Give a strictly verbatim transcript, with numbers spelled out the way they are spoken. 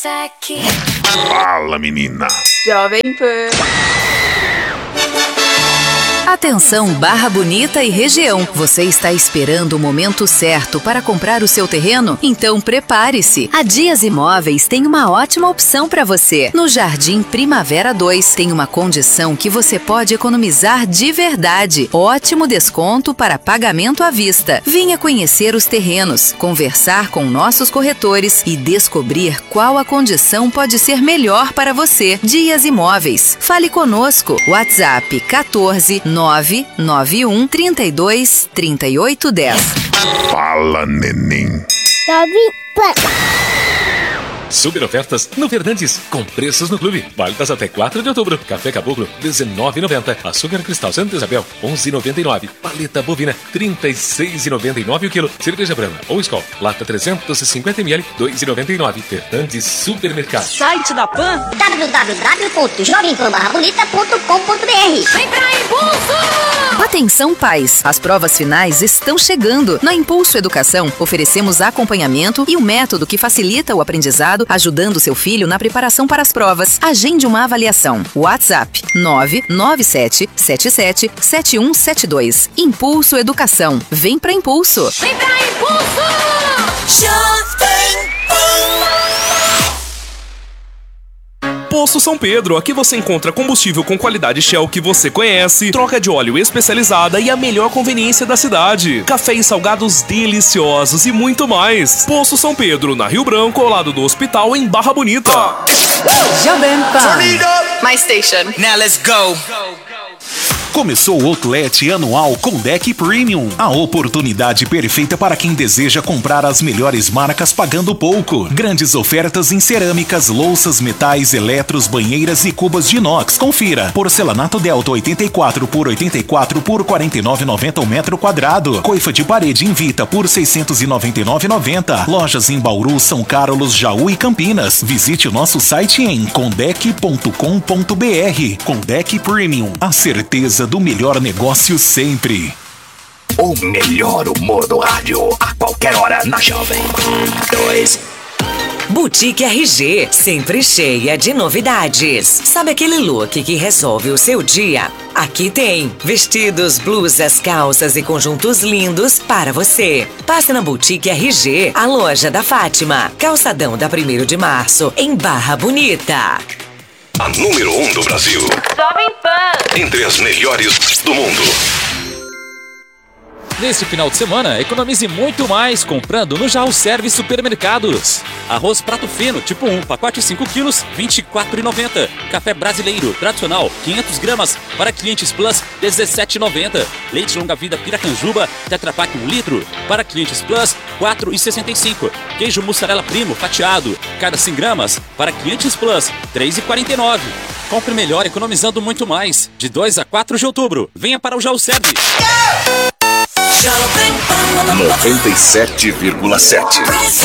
Fala, menina. Jovem Pan. Atenção Barra Bonita e região, você está esperando o momento certo para comprar o seu terreno? Então prepare-se! A Dias Imóveis tem uma ótima opção para você. No Jardim Primavera dois tem uma condição que você pode economizar de verdade. Ótimo desconto para pagamento à vista. Venha conhecer os terrenos, conversar com nossos corretores e descobrir qual a condição pode ser melhor para você. Dias Imóveis. Fale conosco. WhatsApp quatorze nove nove um trinta e dois trinta e oito dez. Fala, neném. Jovem Pan. Super ofertas no Fernandes, com preços no clube. Válidas até quatro de outubro. Café Caboclo, dezenove reais e noventa centavos. Açúcar Cristal Santa Isabel, onze reais e noventa e nove centavos. Paleta bovina, trinta e seis reais e noventa e nove centavos o quilo. Cerveja Brahma ou Skol, lata trezentos e cinquenta mililitros, dois reais e noventa e nove centavos. Fernandes Supermercado. Site da Pan. w w w ponto jovem pan barra bonita ponto com ponto b r. Vem pra Impulso! Atenção pais, as provas finais estão chegando. Na Impulso Educação, oferecemos acompanhamento e um método que facilita o aprendizado, ajudando seu filho na preparação para as provas. Agende uma avaliação. WhatsApp nove nove sete sete sete sete um sete dois. Impulso Educação. Vem pra Impulso! Vem pra Impulso! Jovem Poço São Pedro, aqui você encontra combustível com qualidade Shell que você conhece, troca de óleo especializada e a melhor conveniência da cidade. Café e salgados deliciosos e muito mais. Poço São Pedro, na Rio Branco, ao lado do hospital, em Barra Bonita. Jovem Pan. My station. Now let's go. Começou o Outlet Anual com Deck Premium. A oportunidade perfeita para quem deseja comprar as melhores marcas pagando pouco. Grandes ofertas em cerâmicas, louças, metais, eletros, banheiras e cubas de inox. Confira. Porcelanato Delta oitenta e quatro por oitenta e quatro por quarenta e nove reais e noventa centavos o metro quadrado. Coifa de parede Invita por seiscentos e noventa e nove reais e noventa centavos. Lojas em Bauru, São Carlos, Jaú e Campinas. Visite o nosso site em condec ponto com ponto b r. Condec Premium. A certeza do melhor negócio sempre. O melhor humor do rádio, a qualquer hora na Jovem dois. Boutique R G, sempre cheia de novidades. Sabe aquele look que resolve o seu dia? Aqui tem vestidos, blusas, calças e conjuntos lindos para você. Passe na Boutique R G, a loja da Fátima, calçadão da primeiro de março, em Barra Bonita. A número um do Brasil. Jovem Pan. Entre as melhores do mundo. Neste final de semana, economize muito mais comprando no Jaú Service Supermercados. Arroz prato fino, tipo um, pacote cinco quilos, vinte e quatro reais e noventa centavos. Café brasileiro, tradicional, quinhentas gramas, para clientes Plus, dezessete reais e noventa centavos. Leite longa-vida Piracanjuba, Tetra Pak um litro, para clientes Plus, quatro reais e sessenta e cinco centavos. Queijo mussarela primo, fatiado, cada cem gramas, para clientes Plus, três reais e quarenta e nove centavos. Compre melhor, economizando muito mais. De dois a quatro de outubro, venha para o Jaú Service. noventa e sete vírgula sete.